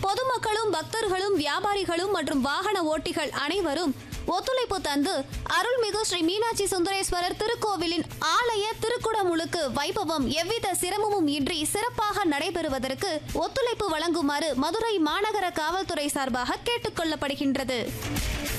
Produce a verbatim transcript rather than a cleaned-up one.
பொதுமக்களும் பக்தர்களும் வியாபாரிகளும் மற்றும் வாகன ஓட்டிகள் அனைவரும் ஒத்துழைப்பு தந்து அருள்மிகு ஸ்ரீ மீனாட்சி சுந்தரேஸ்வரர் திருக்கோவிலின் ஆலய திருக்குடமுழுக்கு வைபவம் எவ்வித சிரமமும் இன்றி சிறப்பாக நடைபெறுவதற்கு ஒத்துழைப்பு வழங்குமாறு மதுரை மாநகர காவல்துறை சார்பாக கேட்டுக்கொள்ளப்படுகின்றது.